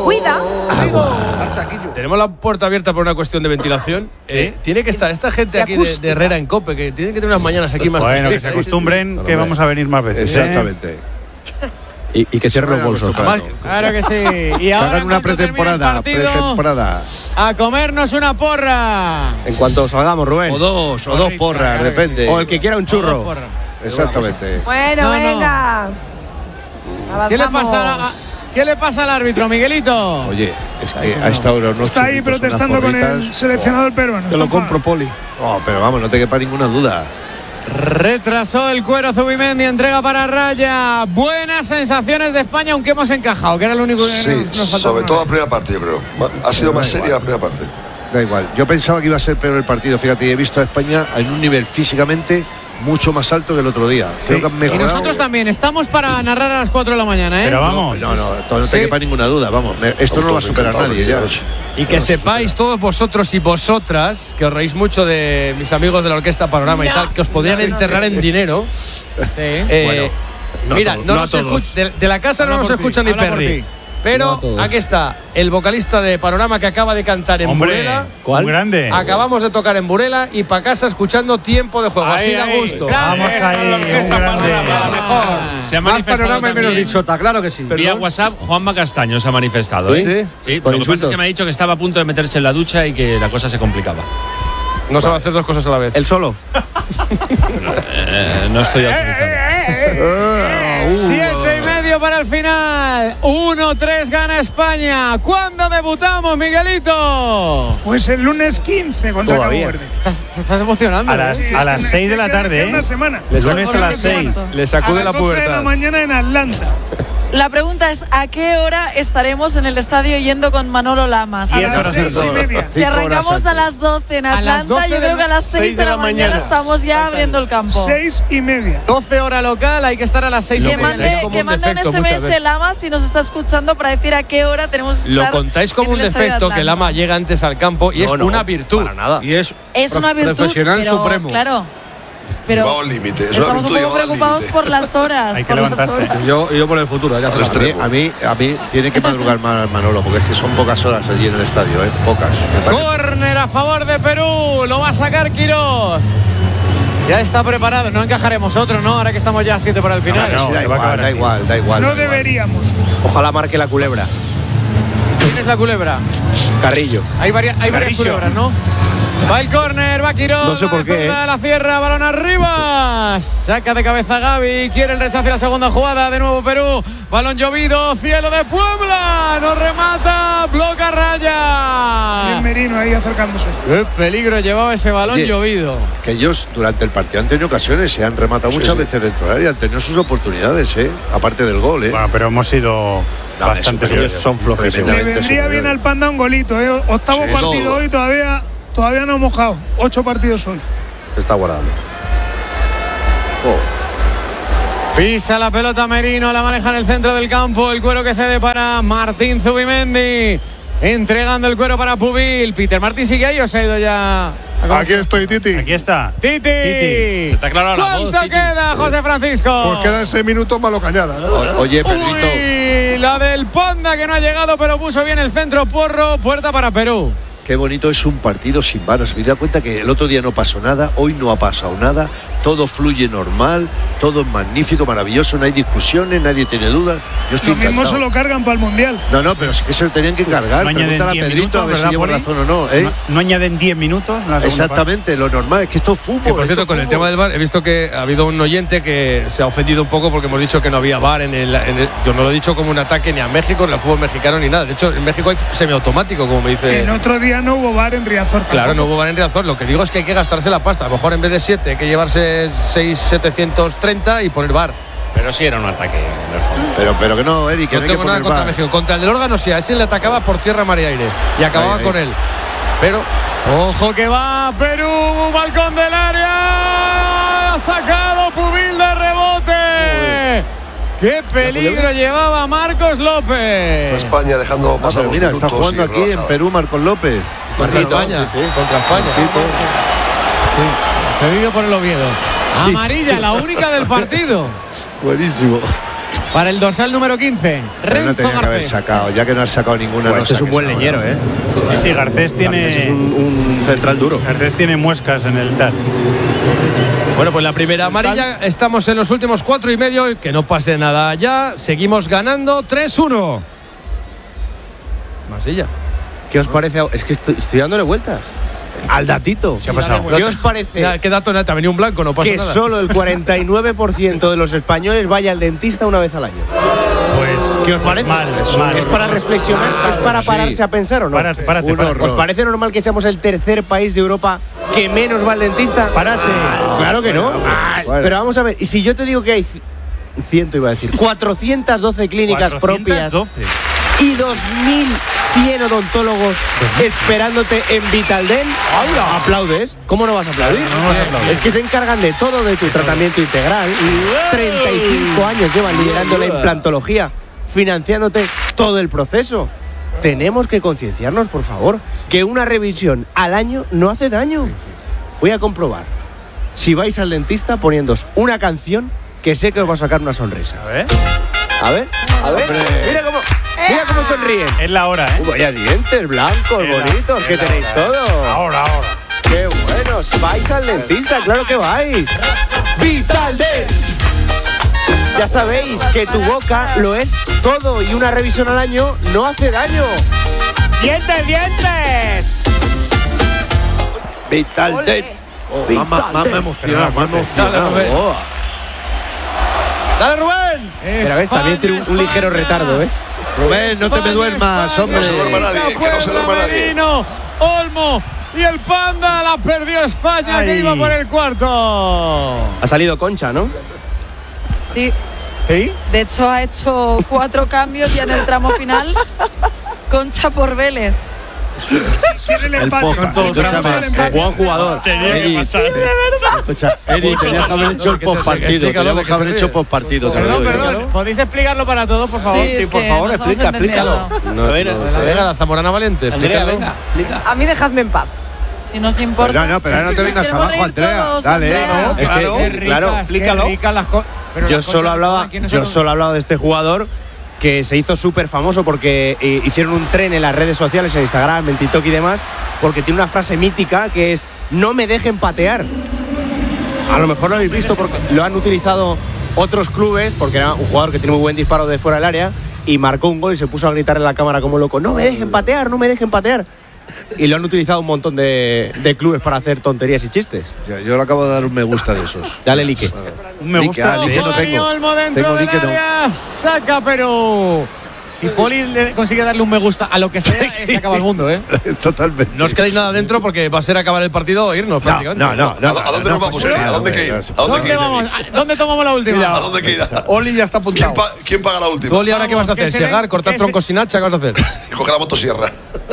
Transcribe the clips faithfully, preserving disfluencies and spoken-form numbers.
Cuida. Tenemos la puerta abierta por una cuestión de ventilación. Eh, tiene que estar esta gente aquí de, de Herrera en Cope, que tienen que tener unas mañanas aquí más. Bueno, que se acostumbren, que vamos a venir más veces. Exactamente. ¿eh? Y, y que cierren los bolsos. Claro que sí. Y ahora hagan una pretemporada, pretemporada. A comernos una porra. En cuanto salgamos, Rubén. O dos, o dos porras, claro depende. sí. O el que quiera un churro. Exactamente. Bueno, No, no. venga. ¿Qué le, Avanzamos. pasa a- ¿Qué le pasa al árbitro, Miguelito? Oye, es que a esta hora no Está ahí protestando con el seleccionador peruano. Te lo Está compro, Poli. Oh, pero vamos, no te quepa ninguna duda. Retrasó el cuero Zubimendi, entrega para Raya. Buenas sensaciones de España, aunque hemos encajado, que era lo único que Sí, nos, nos faltaba. sobre todo la primera parte, yo creo. Ha sido más seria la primera parte. Da igual. Yo pensaba que iba a ser peor el partido. Fíjate, y he visto a España en un nivel físicamente mucho más alto que el otro día. Creo que han Y mejorado. nosotros también estamos para narrar a las cuatro de la mañana, ¿eh? Pero vamos. No, no, no, no te Sí. quepa ninguna duda. Vamos, me- esto no lo va a superar nadie ya. Y que sepáis todos vosotros y vosotras, que os reís mucho de mis amigos de la Orquesta Panorama y tal, que os podrían enterrar en dinero. Sí. Eh, Bueno, no mira, a todos, no no a nos todos. escuch- de, de la casa Habla no nos por ti, escucha ni habla por Perry. ti. Pero No a todos. aquí está el vocalista de Panorama que acaba de cantar en Hombre, Burela. ¿cuál? Muy grande. Acabamos de tocar en Burela y para casa escuchando Tiempo de Juego. Ahí, Así da ahí. gusto. Vamos ahí, muy grande. Se ha manifestado también, dichota, claro que sí. vía WhatsApp, Juanma Castaño se ha manifestado. ¿Sí? ¿eh? Sí, Por lo que pasa es insultos. que me ha dicho que estaba a punto de meterse en la ducha y que la cosa se complicaba. No sabe hacer dos cosas a la vez. El solo. Eh, no estoy autorizado. Siete y medio para el final. uno tres gana España. ¿Cuándo debutamos, Miguelito? Pues el lunes quince contra Todavía. Cabo Verde. Estás, te estás emocionando. A las, ¿eh? a las seis de la Queda- tarde, queda ¿eh? una semana. Les lunes a las seis. Le A sacude la las doce de la pubertad. mañana en Atlanta. La pregunta es, ¿a qué hora estaremos en el estadio yendo con Manolo Lamas? A Diez las horas seis y antes. media. Si arrancamos a las doce en A las Atlanta, doce yo de creo que a la- las seis de la mañana estamos ya abriendo el campo. Seis y media. doce hora local, hay que estar a las seis y Que Lo media. mande, como que un mande un defecto muchas S M S veces. Lama si nos está escuchando para decir a qué hora tenemos que Lo estar contáis como en un el estadio de defecto que el Atlanta. ama llega antes al campo y es una virtud. Para nada. Y es Es una virtud, profesional pero, supremo. Claro. Pero Llevado al límite. Es una estamos un virtud poco llevada al preocupados límite. por las horas. Hay que por las levantarse. horas. Yo, yo por el futuro, ya Al te lo- a, mí, extremo. a mí a mí tiene que madrugar más Manolo, porque es que son pocas horas allí en el estadio, ¿eh? Pocas. Me parece- Córner a favor de Perú. Lo va a sacar Quiroz. Ya está preparado. No encajaremos otro, ¿no? Ahora que estamos ya a siete para el final. No, Sí, da se va a igual, acabar da así. igual, da igual. No da igual. deberíamos. Ojalá marque la culebra. ¿Quién es la culebra? Carrillo. Hay varias, hay varias Carrillo. culebras, ¿no? Va el córner, va Quiroz. No sé por qué, La, ¿eh? la cierra, balón arriba. Saca de cabeza Gaby. Quiere el rechace la segunda jugada. De nuevo Perú. Balón llovido. Cielo de Puebla. No remata. Bloca Bien Raya. Merino ahí acercándose. Qué peligro llevaba ese balón Oye. llovido. Que ellos durante el partido han tenido ocasiones, se han rematado Sí, muchas sí. veces dentro del área, han tenido sus oportunidades, ¿eh? Aparte del gol, ¿eh? Bueno, pero hemos sido No, bastante superiores, superiores. son flojos. Le vendría bien al Panda un golito, ¿eh? Octavo Sí, partido todo. hoy, todavía, todavía no ha mojado. Ocho partidos hoy. Está guardado. Oh. Pisa la pelota Merino, la maneja en el centro del campo. El cuero que cede para Martín Zubimendi. Entregando el cuero para Pubil. Peter Martín sigue ahí o se ha ido ya. Aquí estoy, Titi. Aquí está. Titi. Titi. Se te ha aclarado la voz, ¿Cuánto Titi. queda, José Francisco? Pues quedan seis minutos malo cañada. O- Oye, Pedrito. Uy, la del Panda que no ha llegado, pero puso bien el centro. Porro, puerta para Perú. Qué bonito es un partido sin varas. Me da cuenta que el otro día no pasó nada, hoy no ha pasado nada, todo fluye normal, todo es magnífico, maravilloso, no hay discusiones, nadie tiene dudas. Yo estoy Lo mismo encantado. se lo cargan para el Mundial. No, no, pero es que se lo tenían que cargar. No añaden Pregúntale a diez Pedrito minutos, a ver si ¿verdad, llevo Poli? razón o no, ¿eh? No, no añaden diez minutos. en la segunda Exactamente, lo normal es que esto es fútbol. Que, por cierto, esto con es el fútbol. tema del VAR, he visto que ha habido un oyente que se ha ofendido un poco porque hemos dicho que no había VAR en el, en el- yo no lo he dicho como un ataque ni a México, ni al fútbol mexicano, ni nada. De hecho, en México hay semiautomático, como me dice. En otro día no hubo bar en Riazor. Claro, no hubo VAR en Riazor. Lo que digo es que hay que gastarse la pasta. A lo mejor en vez de siete hay que llevarse seis setecientos treinta y poner VAR. Pero sí era un ataque en el fondo. Pero, pero que no, Eric, que No no hay que tengo nada poner contra VAR. México. Contra el del órgano, sí, a ese le atacaba por tierra, mar y aire. Y acababa Ahí, ahí. con él. Pero Ojo que va Perú, balcón del área. Ha sacado Pubil de rebote. Qué peligro llevaba Marcos López. España dejando Ah, pasar pero los mira, está minutos jugando y aquí en relajada. Perú Marcos López. contra Marquito, España. sí, sí. Contra España. Marquito. Sí, pedido por el Oviedo. Sí. Amarilla, la única del partido. Buenísimo. para el dorsal número quince, Pero no Renzo tenía que haber Garcés. sacado, ya que no has sacado ninguna. Pues no este es un saques buen ahora. leñero, ¿eh? Sí, sí, Garcés tiene. Garcés es un, un central duro. Garcés tiene muescas en el tal. Bueno, pues la primera amarilla, estamos en los últimos cuatro y medio, y que no pase nada ya, seguimos ganando tres uno. Masilla. ¿Qué os parece? Es que estoy, estoy dándole vueltas al datito. ¿Qué ha pasado? ¿Qué os parece? Ya, ¿qué dato? Te ha venido un blanco, no pasa Que nada. solo el cuarenta y nueve por ciento de los españoles vaya al dentista una vez al año. Pues. ¿Qué os parece? Mal, mal. ¿Es para reflexionar? ¿Es para pararse a pensar o no? Párate, párate, Un párate. horror. ¿Os parece normal que seamos el tercer país de Europa que menos va al dentista? Párate. Claro que no. bueno. Pero vamos a ver, y si yo te digo que hay ci- ciento iba a decir, cuatrocientas doce clínicas propias cuatrocientos doce. y dos mil cien odontólogos esperándote en Vitaldent, ¿aplaudes? ¿Cómo no vas a aplaudir? No vas a aplaudir. Es que se encargan de todo, de tu tratamiento integral. treinta y cinco años llevan liderando la implantología, financiándote todo el proceso. Tenemos que concienciarnos, por favor, que una revisión al año no hace daño. Voy a comprobar si vais al dentista poniéndoos una canción que sé que os va a sacar una sonrisa. A ver. A ver, a ver, mira cómo, mira cómo sonríen. Es la hora, ¿eh? Uh, vaya dientes blancos, Es la- bonitos, es que la tenéis hora. todo. Ahora, ahora. ¡Qué buenos! ¡Vais al dentista! ¡Claro que vais! ¡Vitaldent! Ya sabéis que tu boca lo es todo y una revisión al año no hace daño. ¡Dientes, dientes! Vitaldent. Oh, me ha- me ha- me ha emocionado, me ha emocionado. Dale, Rubén. Oh. ¡Dale, Rubén! Pero ves, también tiene un, un ligero retardo, ¿eh? Rubén, no te me duermas, hombre. No se duerma nadie, que no se duerma nadie. Merino, Olmo y el Panda la perdió España, que Ay. iba por el cuarto. Ha salido Concha, ¿no? Sí, ¿Sí? de hecho ha hecho cuatro cambios ya en el tramo final. Concha por Vélez. Tiene el El empate. Poca. Con todo, Escúchame, con el empate. Buen jugador. Tenía que Eri, pasar. Escucha, Eri, tenías que haber hecho el postpartido. Explícalo, Teníamos que haber que te hecho ríes. postpartido. te lo Perdón, digo yo. perdón. ¿Podéis explicarlo para todos, por favor? Sí, es que no estamos entendiendo. No, A ver, no, venga, la Zamorana Valiente. explícalo. A mí dejadme en paz. Si nos importa. Pero no, pero ahora no te Nos vengas queremos abajo, reír Andrea. todos, Dale, Andrea. no, Es que, Claro, eh, qué claro, ricas, explícalo. qué ricas las co- pero Yo las solo conchas, hablaba, ¿quiénes yo son? solo hablaba de este jugador que se hizo súper famoso porque eh, hicieron un tren en las redes sociales, en Instagram, en TikTok y demás, porque tiene una frase mítica que es no me dejen patear. A lo mejor lo habéis visto porque lo han utilizado otros clubes, porque era un jugador que tiene muy buen disparo de fuera del área y marcó un gol y se puso a gritar en la cámara como loco, no me dejen patear, no me dejen patear. Y lo han utilizado un montón de, de clubes para hacer tonterías y chistes. Yo, yo le acabo de dar un me gusta de esos. Dale, Lique. Un me Like, gusta. ah, like de- no Dani tengo. Olmo dentro Tengo del like no. área, saca Perú. Si Poli le consigue darle un me gusta a lo que sea, eh, se acaba el mundo, ¿eh? Totalmente. No os quedáis nada dentro porque va a ser acabar el partido o irnos No, prácticamente. no, no. ¿A, a dónde nos vamos a ir? ¿A dónde hay que ir? ¿A dónde hay que ¿Dónde ir? vamos? ¿A- ¿Dónde tomamos la última? ¿A dónde hay que ir? Oli ya está ¿Quién, apuntado. pa- quién paga la Tú, última? Oli, ¿ahora qué vas a Vamos, que hacer? se ¿Segar? ve- ¿Cortar que se- troncos sin hacha? ¿Qué vas a hacer? Coge la motosierra.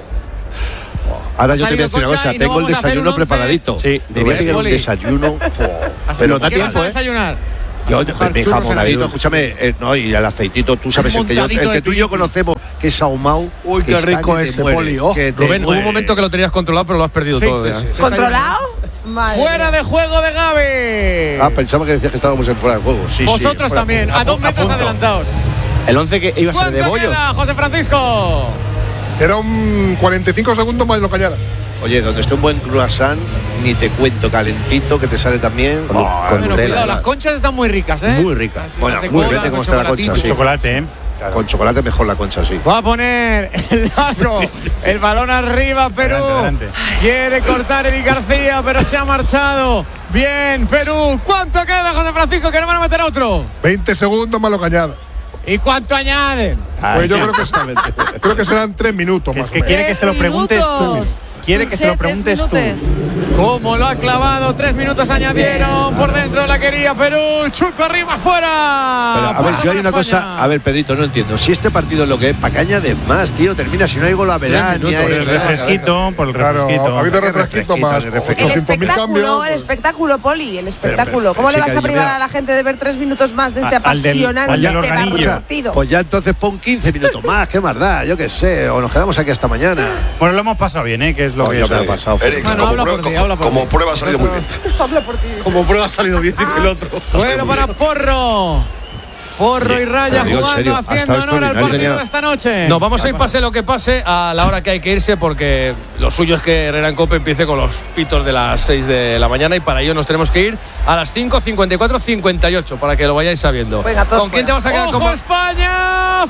Ahora yo te voy a Salido decir una Concha cosa. y no Tengo el vamos a hacer desayuno un once. preparadito. Sí, Debía tener un Poli. desayuno. Pero da ¿Qué vas tiempo, a ¿eh? desayunar? Yo, Vas a mojar mi churros en jamonadito, aceite. escúchame, eh, no, y el aceitito, tú sabes, el que, yo, montadito el que de tú y yo piqui. conocemos, que es ahumado. Uy, qué que está rico que te ese, muere, Poli, oh. que te Rubén, hubo un muere. momento que lo tenías controlado, pero lo has perdido Sí, todo ya. sí, sí. ¿Controlado? Madre Fuera mía. de juego de Gaby. Ah, pensaba que decías que estábamos en fuera de juego. Sí, sí, Vosotros fuera de también, juego. a dos metros punto. adelantados. El once que iba a ser de ¿Cuánto bollos. queda, José Francisco? Era un cuarenta y cinco segundos más de lo cañada. Oye, donde esté un buen croissant, ni te cuento, calentito, que te sale también. Con- Oh, con Bueno, Nutella. cuidado, las conchas están muy ricas, ¿eh? Muy ricas. Las- Bueno, las de muy cola, bien, cómo con está la chocolatito. concha, sí. Chocolate, ¿eh? Con chocolate mejor la concha, sí. Va a poner el largo, el balón arriba, Perú. Adelante, adelante. Quiere cortar Eric García, pero se ha marchado. Bien, Perú. ¿Cuánto queda, José Francisco? Que no van a meter otro. veinte segundos más lo cañada. ¿Y cuánto añaden? Pues yo creo que, creo que serán tres minutos Que más. es que quiere que se lo preguntes tú. Quiere que se lo preguntes tú. ¿Cómo lo ha clavado? Tres minutos añadieron. Por dentro la quería Perú. Chuto arriba, afuera. Pero, a ver, yo hay una cosa. A ver, Pedrito, no entiendo. Si este partido es lo que es, ¿para qué añades más, tío? Termina, si no hay gol a verán. Tres ni hay- Por el refresquito, por el Claro, refresquito. ha habido ¿Qué refresquito refresquito, más. ni refresquito? El ochocientos mil espectáculo, cambios, el pues. espectáculo, Poli, el espectáculo. pero ¿Cómo le sí vas que a privar mira- a la gente de ver tres minutos más de este Al- al del- apasionante al del organillo. partido? Pues ya entonces pon quince minutos más, qué más da, yo qué sé, o nos quedamos aquí hasta mañana. Bueno, lo hemos pasado bien, ¿eh? Que es lo Oye, que me ha pasado. Eric, Bueno, como, habla prueba, por ti, como- habla por como ti. prueba ha salido muy bien. Habla por ti. Como prueba ha salido bien, dice el otro. Bueno para Porro. Porro y Raya Digo, en jugando, serio, haciendo hasta honor al esto ni- partido no, de esta noche. No, vamos a ir pase lo que pase a la hora que hay que irse porque lo suyo es que Herrera en Cope empiece con los pitos de las seis de la mañana y para ello nos tenemos que ir a las cinco cincuenta y cuatro cincuenta y ocho para que lo vayáis sabiendo. Venga, ¿Con quién te vas a quedar? ¡Ojo, Con- España!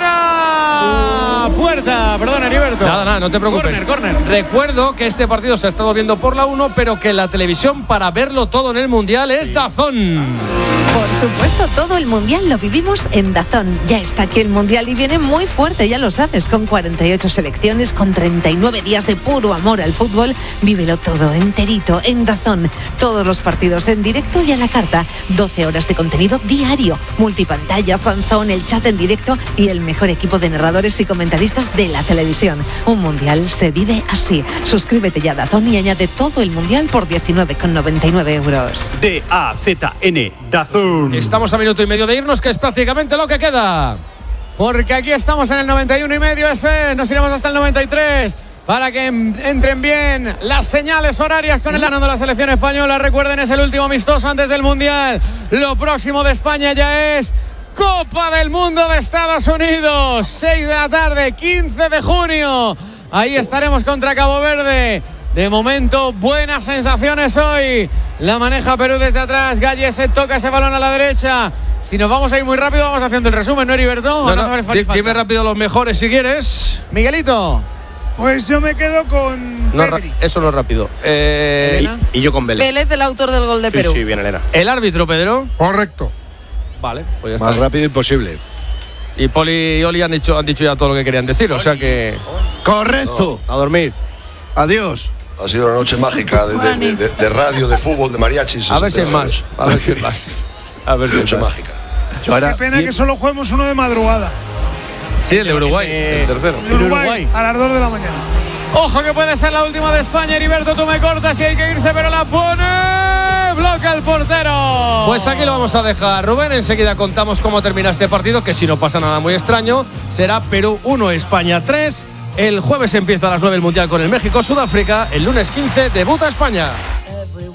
¡Fuera! Puerta, perdón, Heriberto. Nada, nada, no te preocupes. Corner, corner. Recuerdo que este partido se ha estado viendo por la uno, pero que la televisión para verlo todo en el Mundial es DAZN. Por supuesto, todo el Mundial lo vivimos en DAZN. Ya está aquí el Mundial y viene muy fuerte, ya lo sabes, con cuarenta y ocho selecciones, con treinta y nueve días de puro amor al fútbol. Vívelo todo enterito en DAZN. Todos los partidos en directo y a la carta. doce horas de contenido diario, multipantalla, fanzone, el chat en directo y el mejor equipo de narradores y comentaristas de la televisión. Un Mundial se vive así. Suscríbete ya a DAZN y añade todo el Mundial por diecinueve con noventa y nueve euros. D A Z N, DAZN. Estamos a minuto y medio de irnos, que es prácticamente lo que queda. Porque aquí estamos en el noventa y uno y medio, ese, nos iremos hasta el noventa y tres para que entren bien las señales horarias con el ano de la selección española. Recuerden, es el último amistoso antes del Mundial. Lo próximo de España ya es Copa del Mundo de Estados Unidos, seis de la tarde, quince de junio. Ahí estaremos contra Cabo Verde. De momento, buenas sensaciones hoy. La maneja Perú desde atrás. Galle se toca ese balón a la derecha. Si nos vamos a ir muy rápido, vamos haciendo el resumen, ¿no, Heriberto? No, no, di- dime rápido los mejores si quieres. Miguelito. Pues yo me quedo con No, ra- Pedri. eso no es rápido. Eh, Y yo con Vélez. Vélez, el autor del gol de Perú. Sí, sí, bien, Elena. el árbitro, Pedro. Correcto. Vale, pues ya Más está. rápido imposible. Y Poli y Oli han dicho, han dicho ya todo lo que querían decir, o sea que. Correcto. A dormir. Adiós. Ha sido una noche mágica de, de- de- de radio, de fútbol, de mariachis. A ver si es más. A ver si es más. A ver si es Noche más. mágica. Yo ahora, Qué pena que solo juguemos uno de madrugada. Sí, el de Uruguay, el tercero. En Uruguay, a las dos de la mañana. Ojo que puede ser la última de España. Heriberto, tú me cortas y hay que irse, pero la pone. Bloca el portero. Pues aquí lo vamos a dejar, Rubén. Enseguida contamos cómo termina este partido, que si no pasa nada muy extraño, será Perú uno, España tres. El jueves empieza a las nueve el Mundial con el México-Sudáfrica. El lunes quince debuta España.